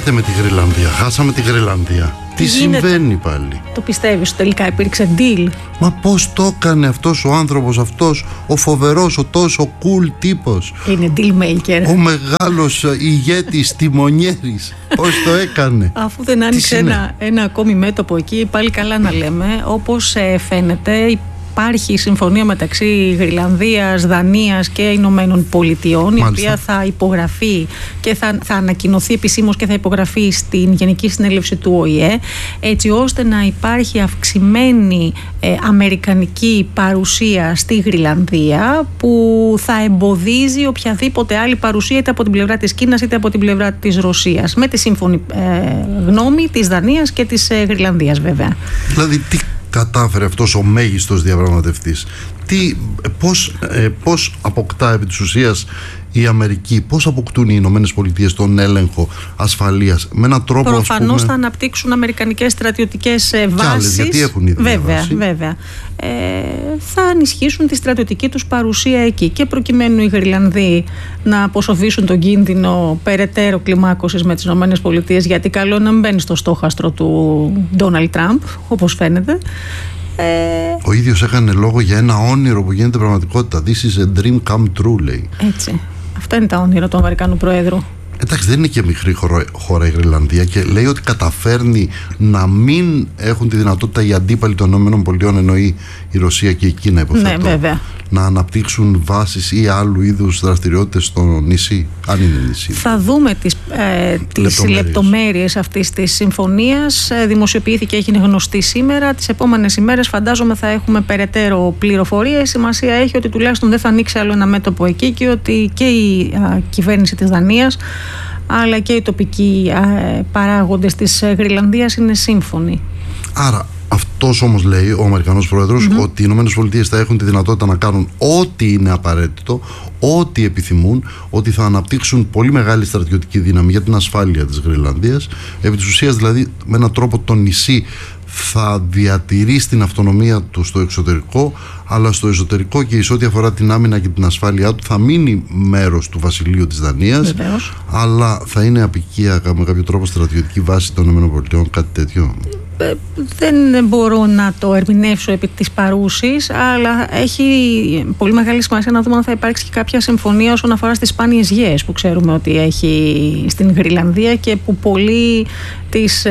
γίνεται με τη Γρυλανδία? Χάσαμε τη Γρυλανδία. Τι συμβαίνει πάλι? Το πιστεύεις ότι τελικά υπήρξε deal? Μα πώς το έκανε αυτός ο άνθρωπος, αυτός ο φοβερός, ο τόσο cool τύπος? Είναι deal maker. Ο μεγάλος ηγέτης, τιμονιέρης. Πώς το έκανε? Αφού δεν άνοιξε ένα ακόμη μέτωπο εκεί, πάλι καλά να λέμε. Όπως φαίνεται, υπάρχει συμφωνία μεταξύ Γρυλανδίας, Δανίας και Ηνωμένων Πολιτειών, η οποία θα υπογραφεί και θα ανακοινωθεί επισήμως και θα υπογραφεί στην Γενική Συνέλευση του ΟΗΕ, έτσι ώστε να υπάρχει αυξημένη αμερικανική παρουσία στη Γρυλανδία, που θα εμποδίζει οποιαδήποτε άλλη παρουσία, είτε από την πλευρά της Κίνας είτε από την πλευρά της Ρωσίας, με τη σύμφωνη γνώμη της Δανίας και της Γρυλανδίας, βέβαια. Δηλαδή τι κατάφερε αυτός ο μέγιστος διαπραγματευτής? Πώς αποκτά επί της ουσίας η Αμερική, πώς αποκτούν οι Ηνωμένες Πολιτείες τον έλεγχο ασφαλείας? Με έναν τρόπο, προφανώς θα αναπτύξουν αμερικανικές στρατιωτικές βάσεις. Άλλες, γιατί έχουν ήδη βέβαια. Θα ενισχύσουν τη στρατιωτική τους παρουσία εκεί, και προκειμένου οι Γρυλανδοί να αποσοβήσουν τον κίνδυνο περαιτέρω κλιμάκωσης με τις Ηνωμένες Πολιτείες, γιατί καλό είναι να μην μπαίνει στο στόχαστρο του Ντόναλντ Τραμπ, όπως φαίνεται. Ο ίδιος έκανε λόγο για ένα όνειρο που γίνεται πραγματικότητα. This is a dream come true, λέει. Έτσι. Αυτά είναι τα όνειρα του Αμερικανού Προέδρου. Εντάξει, δεν είναι και μικρή χώρα η Γρυλανδία, και λέει ότι καταφέρνει να μην έχουν τη δυνατότητα οι αντίπαλοι των ΗΠΑ, εννοεί η Ρωσία και η Κίνα, υποθέτω, ναι, βέβαια, να αναπτύξουν βάσεις ή άλλου είδους δραστηριότητες στο νησί, αν είναι νησί. Θα δούμε τις λεπτομέρειες αυτής της συμφωνίας. Δημοσιοποιήθηκε, έγινε γνωστή σήμερα. Τις επόμενες ημέρες φαντάζομαι θα έχουμε περαιτέρω πληροφορίες. Σημασία έχει ότι τουλάχιστον δεν θα ανοίξει άλλο ένα μέτωπο εκεί, και ότι και η κυβέρνηση της Δανίας αλλά και οι τοπικοί παράγοντες της Γρυλανδίας είναι σύμφωνοι. Άρα αυτός όμως λέει ο Αμερικανός Πρόεδρος, ότι οι Ηνωμένες Πολιτείες θα έχουν τη δυνατότητα να κάνουν ό,τι είναι απαραίτητο, ό,τι επιθυμούν, ότι θα αναπτύξουν πολύ μεγάλη στρατιωτική δύναμη για την ασφάλεια της Γρυλανδίας. Επί της ουσίας, δηλαδή, με έναν τρόπο το νησί θα διατηρήσει την αυτονομία του στο εξωτερικό, αλλά στο εσωτερικό και εις ό,τι αφορά την άμυνα και την ασφάλειά του θα μείνει μέρος του βασιλείου της Δανίας. Βεβαίως. Αλλά θα είναι απικία με κάποιο τρόπο στρατιωτική βάση των ΗΠΑ, κάτι τέτοιο? Δεν μπορώ να το ερμηνεύσω επί της παρούσης, αλλά έχει πολύ μεγάλη σημασία να δούμε αν θα υπάρξει και κάποια συμφωνία όσον αφορά στις σπάνιες γέες που ξέρουμε ότι έχει στην Γρυλανδία και που πολλοί τις...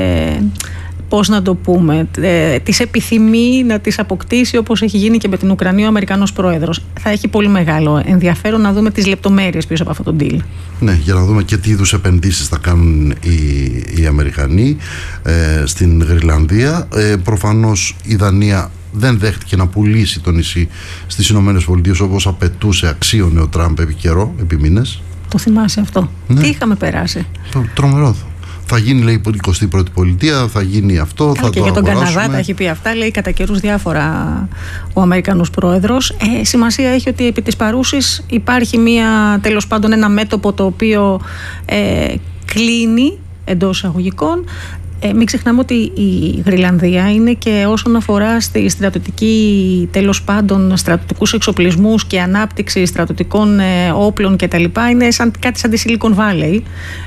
πώς να το πούμε, τις επιθυμεί να τις αποκτήσει, όπως έχει γίνει και με την Ουκρανία ο Αμερικανός Πρόεδρος. Θα έχει πολύ μεγάλο ενδιαφέρον να δούμε τις λεπτομέρειες πίσω από αυτό το deal. Ναι, για να δούμε και τι είδους επενδύσεις θα κάνουν οι Αμερικανοί στην Γρυλανδία. Προφανώς η Δανία δεν δέχτηκε να πουλήσει το νησί στις Ηνωμένες Πολιτείες όπως απαιτούσε, αξίωνε ο Τραμπ επί καιρό, επί μήνες. Το θυμάσαι αυτό? Ναι. Τι είχαμε περάσει? Τρομερό. Θα γίνει, λέει, η 21η πολιτεία, θα γίνει αυτό, θα και το για τον αγοράσουμε. Καναδά τα έχει πει αυτά, λέει κατά καιρούς διάφορα ο Αμερικανός Πρόεδρος. Σημασία έχει ότι επί της παρούσης υπάρχει τέλος πάντων ένα μέτωπο το οποίο κλείνει εντός εισαγωγικών. Μην ξεχνάμε ότι η Γρυλανδία είναι και όσον αφορά στη στρατιωτική, τέλος πάντων, στρατιωτικούς εξοπλισμούς και ανάπτυξη στρατιωτικών όπλων κτλ. Είναι κάτι σαν τη Silicon Valley,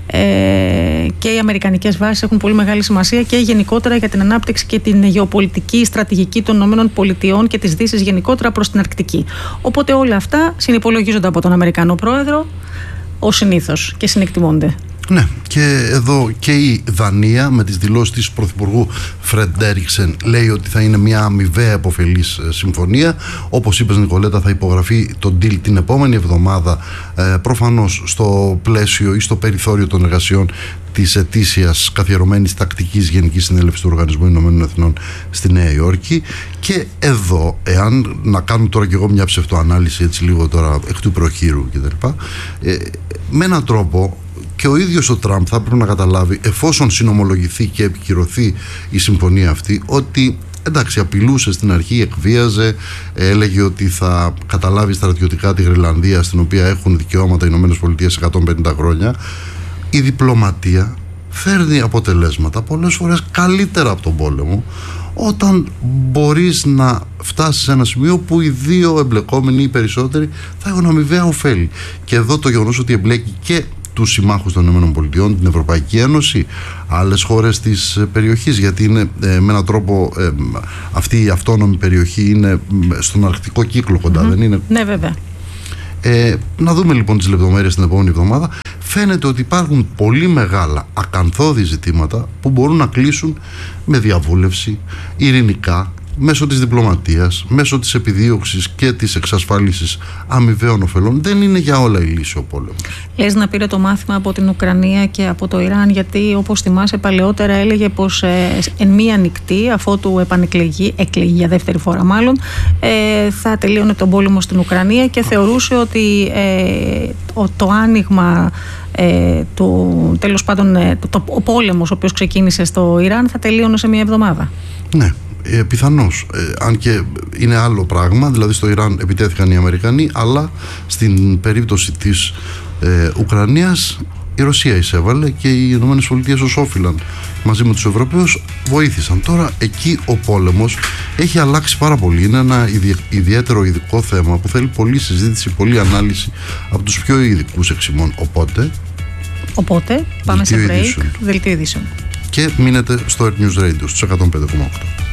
και οι αμερικανικές βάσεις έχουν πολύ μεγάλη σημασία και γενικότερα για την ανάπτυξη και την γεωπολιτική στρατηγική των ΗΠΑ και της Δύσης γενικότερα προς την Αρκτική. Οπότε όλα αυτά συνυπολογίζονται από τον Αμερικανό Πρόεδρο ως συνήθως και συνεκτιμώνται. Ναι, και εδώ και η Δανία με τις δηλώσεις της Πρωθυπουργού Φρεντ Έριξεν λέει ότι θα είναι μια αμοιβαία επωφελής συμφωνία. Όπως είπες, Νικολέτα, θα υπογραφεί το deal την επόμενη εβδομάδα, προφανώς στο πλαίσιο ή στο περιθώριο των εργασιών της ετήσιας καθιερωμένης τακτικής Γενικής Συνέλευσης του Οργανισμού Ηνωμένων Εθνών στη Νέα Υόρκη. Και εδώ, εάν να κάνω τώρα κι εγώ μια ψευτοανάλυση, έτσι λίγο τώρα εκ του προχείρου κτλ., με έναν τρόπο και ο ίδιος ο Τραμπ θα πρέπει να καταλάβει, εφόσον συνομολογηθεί και επικυρωθεί η συμφωνία αυτή, ότι εντάξει, απειλούσε στην αρχή, εκβίαζε, έλεγε ότι θα καταλάβει στρατιωτικά τη Γρυλανδία, στην οποία έχουν δικαιώματα οι ΗΠΑ 150 χρόνια. Η διπλωματία φέρνει αποτελέσματα πολλές φορές καλύτερα από τον πόλεμο, όταν μπορείς να φτάσεις σε ένα σημείο που οι δύο εμπλεκόμενοι ή οι περισσότεροι θα έχουν αμοιβαία ωφέλη. Και εδώ το γεγονός ότι εμπλέκει και τους συμμάχους των ΗΠΑ, την Ευρωπαϊκή Ένωση, άλλες χώρες της περιοχής, γιατί είναι με έναν τρόπο αυτή η αυτόνομη περιοχή είναι στον αρκτικό κύκλο κοντά, δεν είναι? Ναι, βέβαια. Να δούμε λοιπόν τις λεπτομέρειες την επόμενη εβδομάδα. Φαίνεται ότι υπάρχουν πολύ μεγάλα ακανθώδη ζητήματα που μπορούν να κλείσουν με διαβούλευση, ειρηνικά, μέσω της διπλωματίας, μέσω της επιδίωξης και της εξασφάλισης αμοιβαίων ωφελών. Δεν είναι για όλα η λύση ο πόλεμος. Λες να πήρε το μάθημα από την Ουκρανία και από το Ιράν, γιατί όπως θυμάσαι παλαιότερα έλεγε πως εν μία νυχτή, αφότου εκλεγεί για δεύτερη φορά μάλλον, θα τελείωνε τον πόλεμο στην Ουκρανία και θεωρούσε ότι το άνοιγμα τέλος πάντων ο πόλεμος ο οποίος ξεκίνησε στο Ιράν θα τελείωνε σε μία εβδομάδα. Ναι. Πιθανώς, αν και είναι άλλο πράγμα, δηλαδή στο Ιράν επιτέθηκαν οι Αμερικανοί, αλλά στην περίπτωση της Ουκρανίας η Ρωσία εισέβαλε και οι Ηνωμένες Πολιτείες ως όφυλαν μαζί με τους Ευρωπαίους βοήθησαν. Τώρα εκεί ο πόλεμος έχει αλλάξει πάρα πολύ, είναι ένα ιδιαίτερο ειδικό θέμα που θέλει πολλή συζήτηση, πολλή ανάλυση από τους πιο ειδικούς εξημών. Οπότε πάμε σε break, δελτίο ειδήσεων. Και μείνετε στο Earth News Radio στους 105,8.